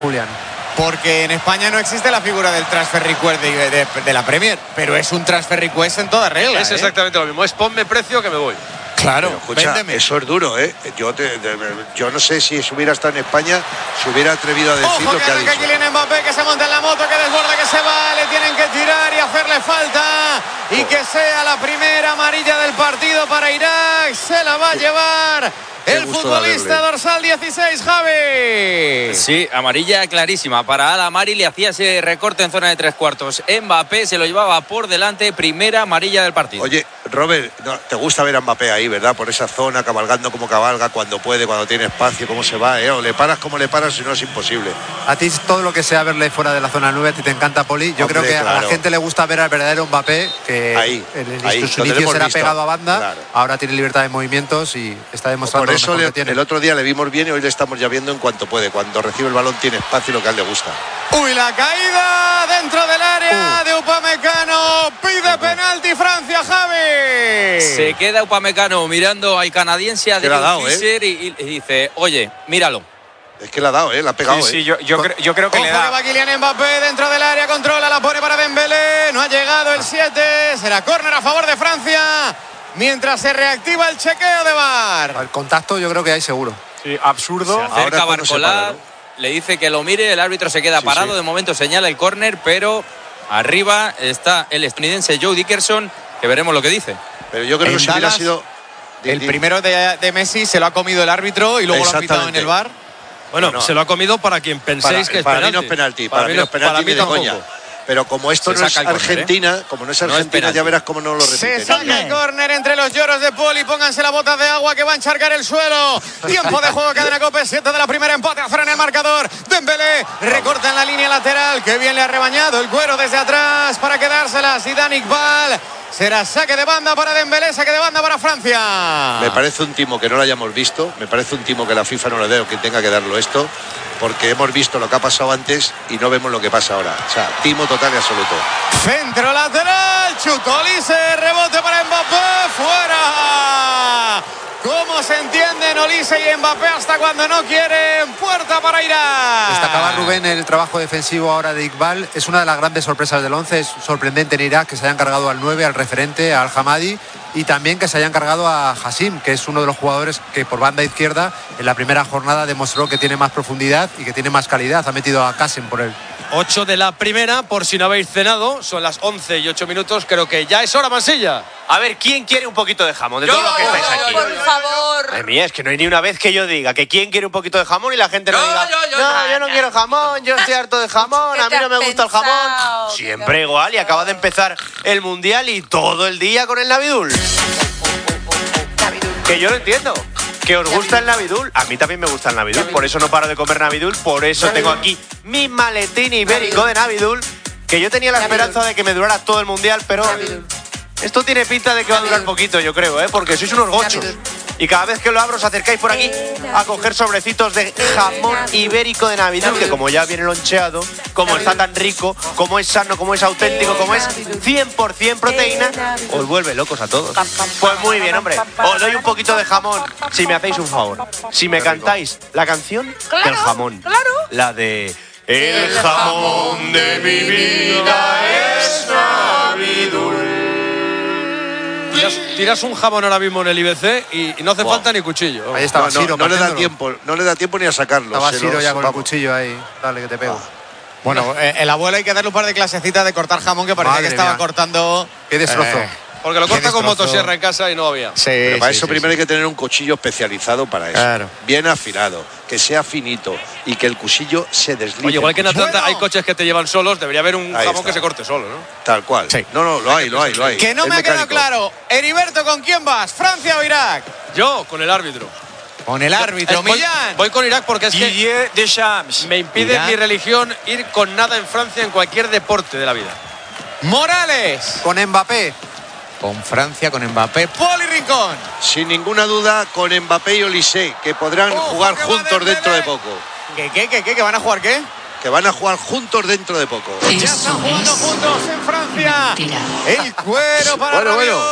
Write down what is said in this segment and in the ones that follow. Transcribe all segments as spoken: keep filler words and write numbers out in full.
Julián. Porque en España no existe la figura del transfer request de, de, de la Premier, pero es un transfer request en toda regla. Es ¿eh? exactamente lo mismo, es ponme precio que me voy. Claro, pero, escucha, véndeme. Eso es duro, ¿eh? Yo, te, de, yo no sé si si hubiera estado en España, se hubiera atrevido a decir Ojo lo que que ha arranca dicho. Kylian Mbappé, que se monta en la moto, que desborda, que se va, le tienen que tirar y hacerle falta. Y que sea la primera amarilla del partido para Irak. Se la va a llevar el futbolista dorsal dieciséis, Javi. Sí, amarilla clarísima. Para Al-Amari le hacía ese recorte en zona de tres cuartos. Mbappé se lo llevaba por delante, primera amarilla del partido. Oye, Robert, no, te gusta ver a Mbappé ahí, ¿verdad? Por esa zona, cabalgando como cabalga, cuando puede, cuando tiene espacio, cómo se va, ¿eh? O le paras como le paras, si no es imposible. A ti todo lo que sea verle fuera de la zona nueve, a ti te encanta, Poli. Yo Hombre, creo que claro. a la gente le gusta ver al verdadero Mbappé, que ahí, en el ahí, inicio donde le hemos será visto. pegado a banda, Claro. ahora tiene libertad de movimientos y está demostrando Por eso lo mejor le, que tiene. el otro día le vimos bien y hoy le estamos ya viendo en cuanto puede. Cuando recibe el balón tiene espacio y lo que a él le gusta. Uy, la caída dentro del área Uh. de Upamecano. Pide penalti Francia, Javi. Se queda Upamecano mirando al canadiense a Que le ha David dado, ¿eh? Fischer y, y dice, oye, míralo. Es que le ha dado, ¿eh? Le ha pegado, Sí, sí, ¿eh? yo, yo, cre- yo creo que Ojo le que da. va Kylian Mbappé dentro del área, controla, la pone para Dembélé. No ha llegado el siete. Será córner a favor de Francia. Mientras se reactiva el chequeo de V A R. El contacto yo creo que hay seguro. Sí, absurdo. Se Ahora acerca es cuando se Barcola, para, ¿no? le dice que lo mire, el árbitro se queda Sí, parado, sí. de momento señala el córner, pero arriba está el estadounidense Joe Dickerson, que veremos lo que dice. Pero yo creo En que si hubiera Dallas, sido... El Di- primero de, de Messi se lo ha comido el árbitro y luego lo han pitado en el V A R. Bueno, No, no. se lo ha comido para quien penséis para, que es para penalti. mí no es penalti, para, mí no es penalti para ni mí de tampoco. coña. Pero como esto Se no es saca el córner, Argentina, como no es No es Argentina, penalti. ya verás cómo no lo Se repiten. saca el córner entre los lloros de Poli. Pónganse las botas de agua que va a encharcar el suelo. Tiempo de juego, cadena Cope, siete de la primera, empate a cero en el marcador. Dembélé recorta en la línea lateral. Que bien le ha rebañado el cuero desde atrás para quedársela. Zidane Iqbal. Será saque de banda para Dembélé, saque de banda para Francia. Me parece un timo que no lo hayamos visto, me parece un timo que la FIFA no le dé o que tenga que darlo esto, porque hemos visto lo que ha pasado antes y no vemos lo que pasa ahora. O sea, timo total y absoluto. Centro lateral, chutó Olise, rebote para Mbappé, fuera. ¿Cómo se entienden Olise y Mbappé hasta cuando no quieren? Puerta para Irak. Destacaba Rubén el trabajo defensivo ahora de Iqbal. Es una de las grandes sorpresas del once. Es sorprendente en Irak que se hayan cargado al nueve, al referente, al Hamadi, y también que se hayan cargado a Hassim, que es uno de los jugadores que por banda izquierda en la primera jornada demostró que tiene más profundidad y que tiene más calidad. Ha metido a Kassem por él. ocho de la primera, por si no habéis cenado, son las once y ocho minutos, creo que ya es hora, Mansilla. A ver, ¿quién quiere un poquito de jamón? De Yo, todos los que yo, estáis yo, aquí. yo, Por favor. Madre mía, es que no hay ni una vez que yo diga que quién quiere un poquito de jamón y la gente no Yo, diga, yo, yo, no, yo. yo no quiero jamón, yo estoy harto de jamón, ¿Qué a mí te no me has gusta el pensado? jamón. ¿Qué te Siempre has igual y pensado? acaba de empezar el Mundial y todo el día con el Navidul. Navidul. Que yo lo entiendo. Que os gusta el Navidul, a mí también me gusta el Navidul, por eso no paro de comer Navidul, por eso tengo aquí mi maletín ibérico de Navidul, que yo tenía la esperanza de que me durara todo el Mundial, pero esto tiene pinta de que va a durar poquito, yo creo, ¿eh? Porque sois unos gochos. Y cada vez que lo abro os acercáis por aquí a coger sobrecitos de jamón ibérico de Navidul, que como ya viene loncheado, como está tan rico, como es sano, como es auténtico, como es cien por cien proteína, os vuelve locos a todos. Pues muy bien, hombre. Os doy un poquito de jamón si me hacéis un favor. Si me cantáis la canción Claro, del jamón. claro. La de... El jamón de mi vida es Navidul. Tiras, tiras un jamón ahora mismo en el I B C y, y no hace Wow. falta ni cuchillo. Ahí estaba No, no, Siro no le da partiéndolo. tiempo, no le da tiempo ni a sacarlo. Estaba se Siro lo- ya con el vamos. cuchillo ahí. Dale, que te pego. Bueno, eh, el abuelo hay que darle un par de clasecitas de cortar jamón, que parecía Madre que estaba mía. cortando. Qué destrozo. Eh, Porque lo Qué corta con destrozo. motosierra en casa y no había. Sí, Pero para sí, eso sí, primero sí. hay que tener un cuchillo especializado para eso. Claro. Bien afilado, que sea finito y que el cuchillo se deslice. Oye, igual que en Atlanta Bueno. hay coches que te llevan solos, debería haber un Ahí jamón está. que se corte solo, ¿no? Tal cual. Sí. No, no, lo hay, lo hay, lo hay. Que no Es me ha quedado mecánico. claro. Heriberto, ¿con quién vas? ¿Francia o Irak? Yo, con el árbitro. Con el árbitro, Eh, voy, Millán. voy con Irak porque es que Didier Deschamps. me impide Irak. mi religión ir con nada en Francia en cualquier deporte de la vida. Morales. Con Mbappé. Con Francia, con Mbappé. Poli Rincón. Sin ninguna duda, con Mbappé y Olise, que podrán Ojo, jugar que va juntos Dembélé. dentro de poco. ¿Qué, qué, qué, qué? ¿Que van a jugar qué? Que van a jugar juntos dentro de poco. Ya están jugando juntos en Francia. El cuero para Bueno, bueno. Rabiot.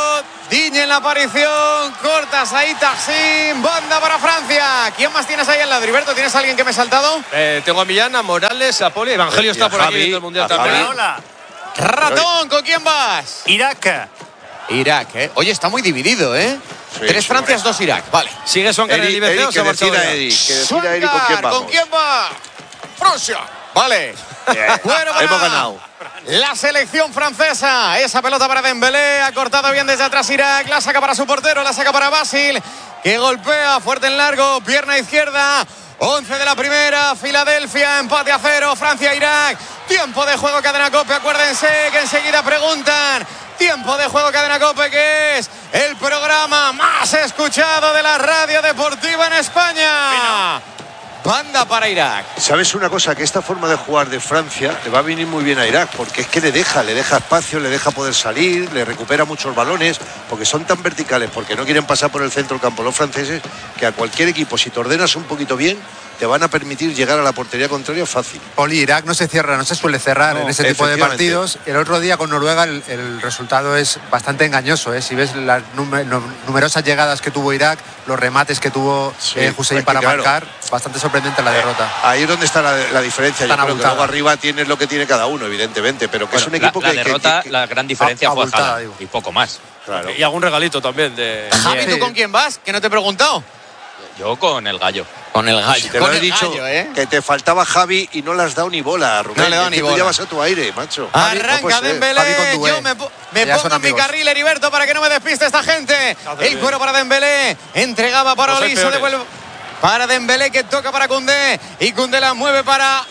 Digne en la aparición, cortas ahí Tassim, banda para Francia. ¿Quién más tienes ahí al lado, Heriberto? ¿Tienes a alguien que me he saltado? Eh, tengo a Millán, a Morales, a Poli, Evangelio está por aquí viendo el Mundial también. Hola. Ratón, ¿con quién vas? Irak. Irak, ¿eh? Oye, está muy dividido, ¿eh? Sí, Tres sí, Francias, dos Irak. Vale. ¿Sigue Songar en el Eri, I B C Eri, o se ha que marchado decida ya? Eri, que decida Eri con quién Songar, vamos. ¿con quién va? Francia. Vale. Bueno, para Hemos ganado. la selección francesa. Esa pelota para Dembélé. Ha cortado bien desde atrás Irak. La saca para su portero. La saca para Basil, que golpea fuerte en largo. Pierna izquierda. once de la primera. Filadelfia. Empate a cero. Francia-Irak. Tiempo de juego, Cadena COPE. Acuérdense que enseguida preguntan. Tiempo de juego, Cadena COPE, que es el programa más escuchado de la radio deportiva en España. Banda para Irak. ¿Sabes una cosa? Que esta forma de jugar de Francia le va a venir muy bien a Irak, porque es que le deja, le deja espacio, le deja poder salir, le recupera muchos balones, porque son tan verticales, porque no quieren pasar por el centro del campo los franceses, que a cualquier equipo, si te ordenas un poquito bien, te van a permitir llegar a la portería contraria fácil. Poli, Irak no se cierra, no se suele cerrar No, en ese tipo de efectivamente. partidos. El otro día con Noruega el, el resultado es bastante engañoso, ¿eh? Si ves las nume- no- numerosas llegadas que tuvo Irak, los remates que tuvo Sí, eh, Hussein es que para claro. marcar, bastante sorprendente la derrota. Eh, ahí es donde está la, la diferencia. Yo Tan creo que abultada. luego arriba tienes lo que tiene cada uno, evidentemente, pero que Bueno, es un la- equipo la, que, que- derrota, que- la gran diferencia ab- fue abultada, Haaland digo. y poco más. Claro. Y algún regalito también de. Javi, ¿tú Sí. con quién vas? Que no te he preguntado. Yo con el gallo. Con el gallo. Si te con lo he el dicho, gallo, ¿eh? que te faltaba Javi y no le has dado ni bola, Rubén. No le he dado Es ni que bola. Tú ya vas a tu aire, macho. Arranca No puede ser. Dembélé, Javi con Doué. yo me, po- me Ya pongo son en mi amigos. carril, Heriberto, para que no me despiste esta gente. Hace El bien. cuero para Dembélé, entregaba para Los hay Oliso, peores. devuelve para Dembélé, que toca para Koundé, y Koundé la mueve para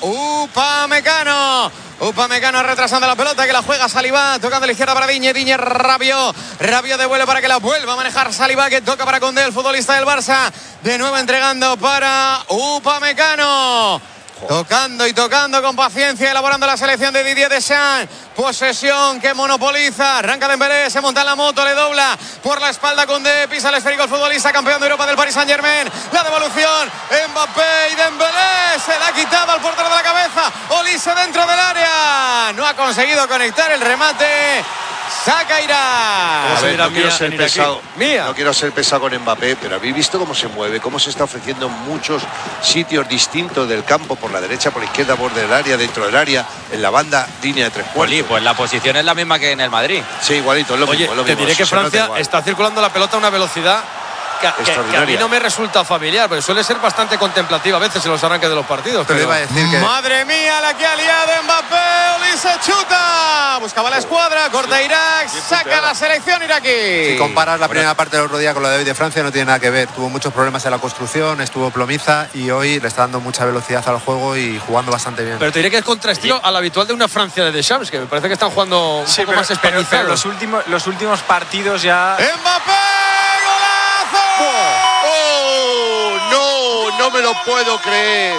Upamecano. Upamecano retrasando la pelota, que la juega Saliba, tocando a la izquierda para Digne, Digne Rabiot, Rabiot devuelve para que la vuelva a manejar Saliba, que toca para Koundé, el futbolista del Barça, de nuevo entregando para Upamecano. Tocando y tocando con paciencia, elaborando la selección de Didier Deschamps. Posesión que monopoliza. Arranca Dembélé, se monta en la moto, le dobla por la espalda Koundé, pisa el esférico el futbolista, campeón de Europa del Paris Saint-Germain. La devolución, Mbappé y Dembélé. Se la ha quitado al portero de la cabeza. Olise dentro del área. No ha conseguido conectar el remate. Saca Irak. ¿Cómo A se ver, dirá no quiero mía ser en iraquí? pesado. Mía. No quiero ser pesado con Mbappé, pero habéis visto cómo se mueve, cómo se está ofreciendo en muchos sitios distintos del campo, por la derecha, por la izquierda, borde del área, dentro del área, en la banda, línea de tres Poli, cuartos. pues la posición es la misma que en el Madrid. Sí, igualito, es lo Oye, mismo. es lo te mismo, diré que se nota Francia igual. está circulando la pelota a una velocidad que, que- que a mí Extraordinaria. no me resulta familiar, pero suele ser bastante contemplativa a veces en los arranques de los partidos. Te lo pero- iba a decir que Madre mía, la que ha liado Mbappé. Olise chuta. Buscaba la escuadra, corta Irak, saca la selección iraquí. si comparas la primera parte del otro día con la de hoy de Francia no tiene nada que ver. Tuvo muchos problemas en la construcción, estuvo plomiza y hoy le está dando mucha velocidad al juego y jugando bastante bien. Pero te diré que es contraestilo al habitual de una Francia de Deschamps, que me parece que están jugando un Sí, poco pero, más pero- pero especializados. los últimos los últimos partidos ya Mbappé, golazo. ¡Oh! ¡No! ¡No me lo puedo creer!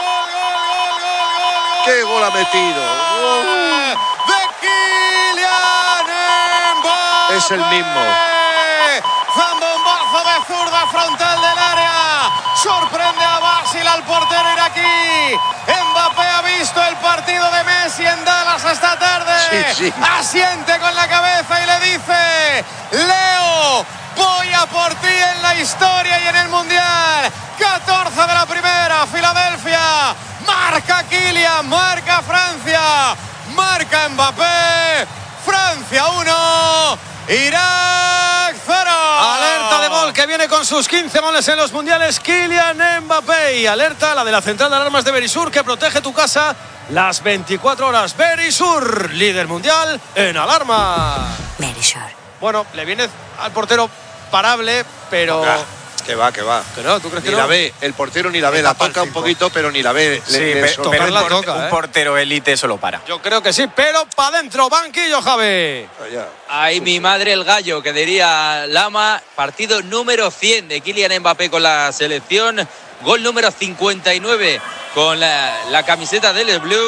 ¡Qué gol ha metido! De Kylian Mbappé. Es el mismo. Zambombazo de zurda frontal del área. Sorprende a Basil, al portero iraquí. Mbappé ha visto el partido de Messi en Dallas esta tarde. Sí, sí. Asiente con la cabeza y le dice: Leo, voy a por ti en la historia y en el Mundial. catorce de la primera, Filadelfia. Marca Kylian, marca Francia. Marca Mbappé. Francia uno, Irak cero. Alerta de gol que viene con sus quince goles en los mundiales, Kylian Mbappé. Y alerta la de la central de alarmas de Verisur, que protege tu casa las veinticuatro horas. Verisur, líder mundial en alarma. Verisur. Bueno, le viene al portero parable, pero... Ah, que va, que va. Que no, ¿tú crees Ni que la no? ve, el portero ni la ve, la tapa el toca un cinco. poquito, pero ni la ve. sí, le- le pe- sorprende. pero un, la por- toca, un ¿eh? portero élite eso lo para. Yo creo que sí, pero para adentro, banquillo, Javi. Allá. Ahí mi madre el gallo, que diría Lama. Partido número cien de Kylian Mbappé con la selección. Gol número cincuenta y nueve con la, la camiseta de los Blues.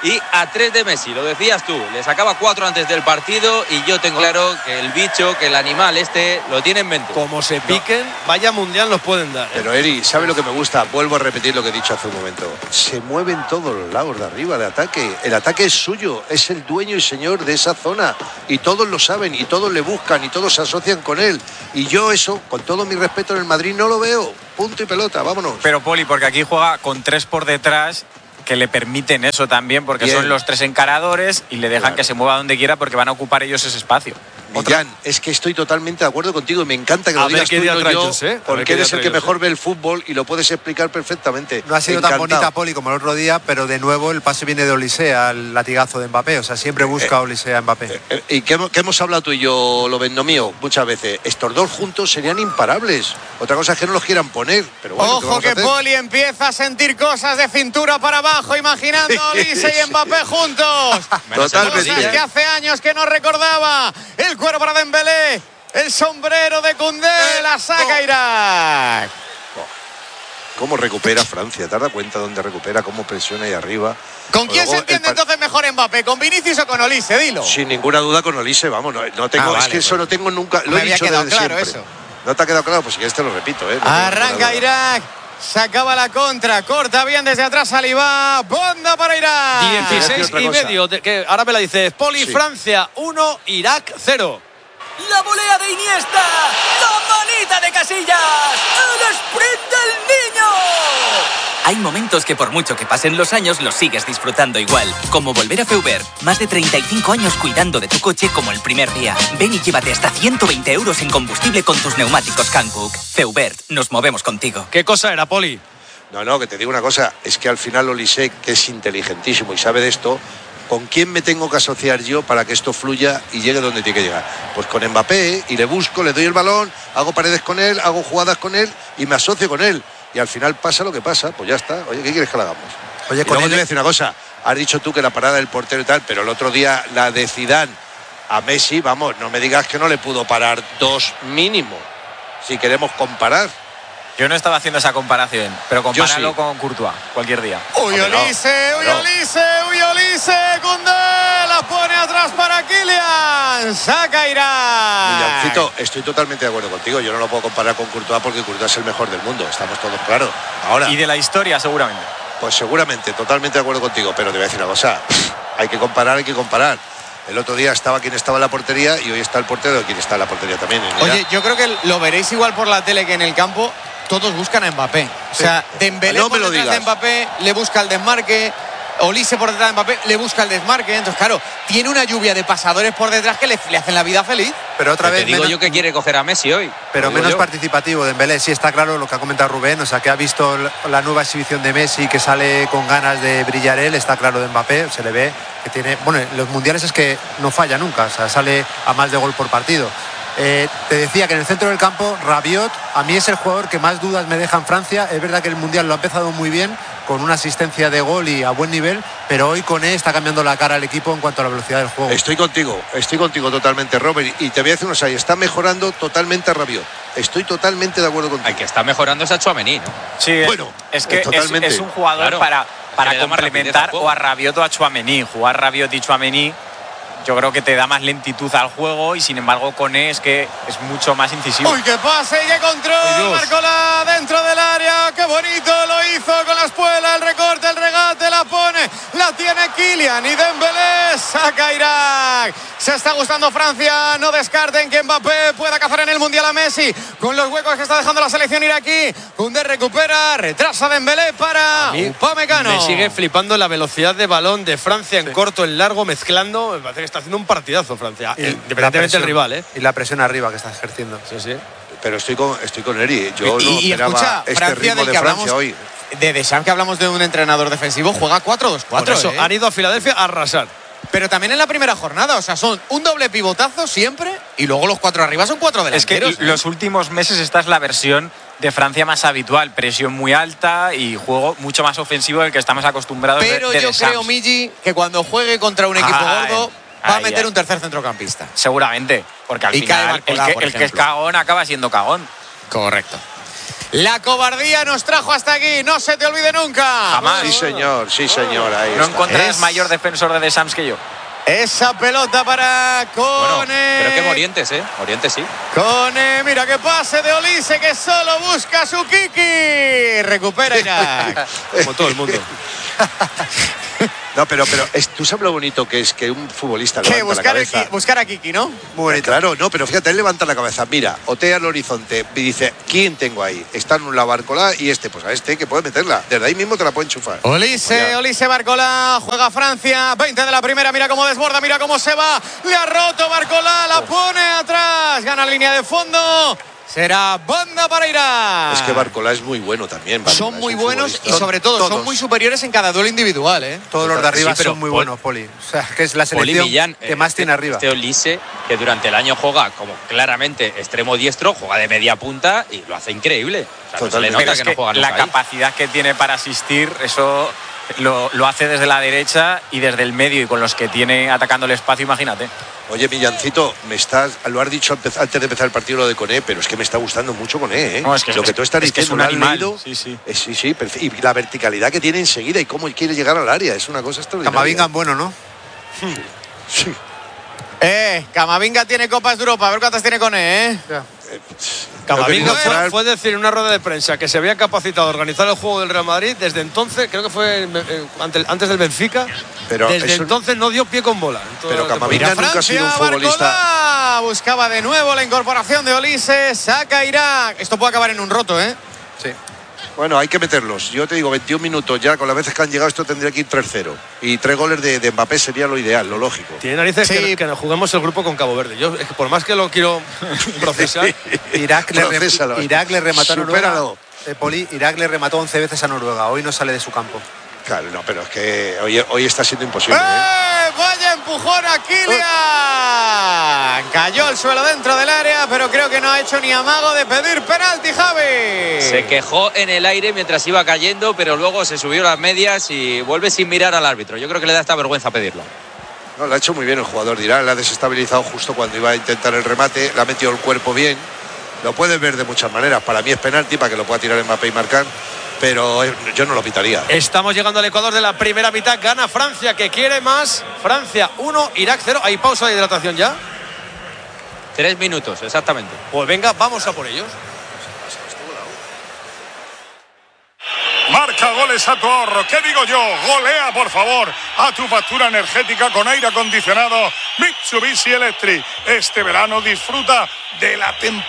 y a tres de Messi. Lo decías tú, le sacaba cuatro antes del partido y yo tengo claro que el bicho, que el animal este lo tiene en mente. Como se piquen, no. Vaya mundial nos pueden dar. ¿eh? Pero Eri, ¿sabe lo que me gusta? Vuelvo a repetir lo que he dicho hace un momento. Se mueven todos los lados de arriba de ataque. El ataque es suyo, es el dueño y señor de esa zona. Y todos lo saben, y todos le buscan, y todos se asocian con él. Y yo eso, con todo mi respeto en el Madrid, no lo veo. Punto y pelota, vámonos. Pero Poli, porque aquí juega con tres por detrás que le permiten eso también, porque Bien. son los tres encaradores y le dejan claro. que se mueva donde quiera porque van a ocupar ellos ese espacio. Millán, es que estoy totalmente de acuerdo contigo y me encanta que lo a digas tú y no yo, ¿eh? porque eres el que mejor ve el fútbol y lo puedes explicar perfectamente. No ha sido Encantado. tan bonita, Poli, como el otro día, pero de nuevo el pase viene de Olise al latigazo de Mbappé, o sea, siempre busca eh, Olise a Mbappé. Eh, eh, ¿Y qué, qué hemos hablado tú y yo, lo vendo mío, muchas veces? Estos dos juntos serían imparables. Otra cosa es que no los quieran poner, pero bueno, ojo que Poli empieza a sentir cosas de cintura para abajo, imaginando a Olise y Mbappé juntos. Totalmente. Cosas que hace años que no recordaba. El cuero para Dembélé. El sombrero de Koundé, eh, la saca oh. Irak. ¿Cómo recupera Francia? ¿Te has dado cuenta dónde recupera? ¿Cómo presiona ahí arriba? ¿Con quién luego, se entiende par... entonces mejor Mbappé? ¿Con Vinicius o con Olise? Dilo. Sin ninguna duda con Olise, vamos. No, no tengo, ah, vale, es que eso bueno. no tengo nunca. Lo Me he había dicho quedado desde claro siempre. eso. ¿No te ha quedado claro? Pues si quieres te lo repito. ¿eh? No Arranca Irak. Sacaba la contra, corta bien desde atrás Saliba, banda para Irak. dieciséis y medio, de, que ahora me la dices, Poli, sí. Francia uno, Irak cero. La volea de Iniesta, la manita de Casillas, el sprint del niño. Hay momentos que por mucho que pasen los años los sigues disfrutando igual, como volver a Feubert. Más de treinta y cinco años cuidando de tu coche como el primer día. Ven y llévate hasta ciento veinte euros en combustible con tus neumáticos Hankook. Feubert, nos movemos contigo. ¿Qué cosa era, Poli? No, no, que te digo una cosa, es que al final Olise, que es inteligentísimo y sabe de esto, ¿con quién me tengo que asociar yo para que esto fluya y llegue donde tiene que llegar? Pues con Mbappé, y le busco, le doy el balón, hago paredes con él, hago jugadas con él y me asocio con él. Y al final pasa lo que pasa, pues ya está. Oye, ¿qué quieres que le hagamos? Oye, con él... te voy a decir una cosa, has dicho tú que la parada del portero y tal, pero el otro día la de Zidane a Messi, vamos, no me digas que no le pudo parar dos mínimo, si queremos comparar. Yo no estaba haciendo esa comparación, pero compáralo sí. con Courtois cualquier día. Uy, Olise, uy, Olise, uy, Olise, Koundé la pone atrás para Kylian, saca Irak. Millancito, estoy totalmente de acuerdo contigo, yo no lo puedo comparar con Courtois porque Courtois es el mejor del mundo, estamos todos claros. Ahora, y de la historia seguramente. Pues seguramente, totalmente de acuerdo contigo, pero te voy a decir una cosa, hay que comparar, hay que comparar. El otro día estaba quien estaba en la portería y hoy está el portero de quien está en la portería también. Oye, yo creo que lo veréis igual por la tele que en el campo. Todos buscan a Mbappé. O sea, Dembélé no por detrás digas. de Mbappé le busca el desmarque. Olise por detrás de Mbappé le busca el desmarque. Entonces, claro, tiene una lluvia de pasadores por detrás que le, le hacen la vida feliz. Pero otra Te vez digo menos, yo que quiere coger a Messi hoy. Pero menos yo. participativo Dembélé. Sí está claro lo que ha comentado Rubén. O sea, que ha visto la nueva exhibición de Messi, que sale con ganas de brillar él. Está claro de Mbappé. Se le ve que tiene... Bueno, en los mundiales es que no falla nunca. O sea, sale a más de gol por partido. Eh, te decía que en el centro del campo Rabiot a mí es el jugador que más dudas me deja en Francia. Es verdad que el Mundial lo ha empezado muy bien con una asistencia de gol y a buen nivel, pero hoy con él está cambiando la cara al equipo en cuanto a la velocidad del juego. Estoy contigo, estoy contigo totalmente, Robert, y te voy a decir una cosa, está mejorando totalmente a Rabiot. Estoy totalmente de acuerdo contigo. El que está mejorando es a Tchouaméni, ¿no? Sí, bueno, es que es, es un jugador claro, para, para complementar o a Rabiot o a Tchouaméni. Jugar Rabiot y Tchouaméni yo creo que te da más lentitud al juego y sin embargo Koné es que es mucho más incisivo. Uy, qué pase y qué control, Marcola dentro del área, qué bonito lo hizo con la espuela, el recorte, el regate, la pone, la tiene Kylian y Dembélé, saca Irak. Se está gustando Francia, no descarten que Mbappé pueda cazar en el Mundial a Messi con los huecos que está dejando la selección iraquí. Koundé recupera, retrasa Dembélé para Upamecano. Me sigue flipando la velocidad de balón de Francia en sí. corto, en largo, mezclando. Me parece que está haciendo un partidazo Francia, y independientemente del rival, ¿eh? Y la presión arriba que está ejerciendo. Sí, sí. Pero estoy con, estoy con Eri. Yo y, no y esperaba escucha, este Francia ritmo de Francia Francia hablamos, hoy. De Deschamps, que hablamos de un entrenador defensivo, juega cuatro dos cuatro. Por eso, ¿eh? han ido a Filadelfia a arrasar. Pero también en la primera jornada, o sea, son un doble pivotazo siempre y luego los cuatro arriba son cuatro delanteros. Es que ¿eh? los últimos meses esta es la versión de Francia más habitual, presión muy alta y juego mucho más ofensivo del que estamos acostumbrados. Pero de, de yo Deschamps. creo, Migi, que cuando juegue contra un equipo Ay, gordo va ay, a meter ay. un tercer centrocampista. Seguramente, porque al y final Marcola, el, que, por el que es cagón acaba siendo cagón. Correcto. La cobardía nos trajo hasta aquí, no se te olvide nunca. Jamás. Sí, señor, sí, señor. Ahí no está. encontrarás Es... mayor defensor de The Sams que yo. Esa pelota para Cone. Bueno, creo que Morientes, ¿eh? Morientes sí. Cone, mira qué pase de Olise que solo busca su Kiki. Recupera Irak. Como todo el mundo. No, pero, pero es, tú sabes lo bonito que es que un futbolista ¿Qué? levanta Buscar, la cabeza. a, buscar a Kiki, ¿no? Muy bonito. Claro, no, pero fíjate, él levanta la cabeza, mira, otea el horizonte y dice, ¿quién tengo ahí? Está en un lado Barcola y este, pues a este que puede meterla. Desde ahí mismo te la puede enchufar. Olise, Olise Barcola, juega Francia, veinte de la primera, mira cómo desborda, mira cómo se va, le ha roto Barcola, la pone atrás, gana línea de fondo. Será banda para Irak. Es que Barcola es muy bueno también. Barcola son muy un buenos y futbolista. sobre todo Todos. son muy superiores en cada duelo individual, ¿eh? Todos los de arriba Sí, pero son muy Pol- buenos, Poli. O sea, que es la Poli selección Millán, que eh, más este- tiene arriba. Este Olise, que durante el año juega como claramente extremo diestro, juega de media punta y lo hace increíble. O sea, no se le Totalmente. nota Pero es que que no juega la nunca ahí. capacidad que tiene para asistir, eso lo, lo hace desde la derecha y desde el medio y con los que tiene atacando el espacio, imagínate. Oye, Millancito, me estás, lo has dicho antes de empezar el partido lo de Coné, pero es que me está gustando mucho Coné, ¿eh? No, es que lo que es- tú estás es que es diciendo, un lo has animal. leído. Sí, sí. Eh, sí, sí, perfe- y la verticalidad que tiene enseguida y cómo quiere llegar al área, es una cosa extraordinaria. Camavinga bueno, ¿no? Sí. Eh, Camavinga tiene Copas de Europa, a ver cuántas tiene Cone, ¿eh? Camavinga Lo que digo, fue, fue decir en una rueda de prensa que se había capacitado a organizar el juego del Real Madrid desde entonces, creo que fue eh, ante- antes del Benfica, Pero desde eso- entonces no dio pie con bola. en toda Pero la Camavinga temporada. nunca ha sido un Francia, futbolista. Barcola buscaba de nuevo la incorporación de Olise, saca Irak. Esto puede acabar en un roto, ¿eh? Sí. Bueno, hay que meterlos. Yo te digo, veintiún minutos ya, con las veces que han llegado, esto tendría que ir tres cero. Y tres goles de, de Mbappé sería lo ideal, lo lógico. Tiene narices Sí. que, que nos juguemos el grupo con Cabo Verde. Yo, es que por más que lo quiero procesar, Irak le, rem- Procésalo. Irak le remató a Noruega. Supéralo. Eh, Poli, Irak le remató once veces a Noruega. Hoy no sale de su campo. Claro, no, pero es que hoy, hoy está siendo imposible, ¿eh? ¡Eh! Vaya empujón a Kylian. Cayó al suelo dentro del área, pero creo que no ha hecho ni amago de pedir penalti, Javi. Se quejó en el aire mientras iba cayendo, pero luego se subió las medias y vuelve sin mirar al árbitro. Yo creo que le da esta vergüenza pedirlo. No, lo ha hecho muy bien el jugador de Irán, la ha desestabilizado justo cuando iba a intentar el remate, le ha metido el cuerpo bien. Lo puedes ver de muchas maneras. Para mí es penalti, para que lo pueda tirar Mbappé y marcar, pero yo no lo pitaría. estamos llegando al Ecuador de la primera mitad. Gana Francia, que quiere más. Francia uno, Irak cero. ¿Hay pausa de hidratación ya? Tres minutos, exactamente. Pues venga, vamos a por ellos. Marca goles a tu ahorro. ¿Qué digo yo? Golea, por favor, a tu factura energética con aire acondicionado Mitsubishi Electric. Este verano disfruta de la temporada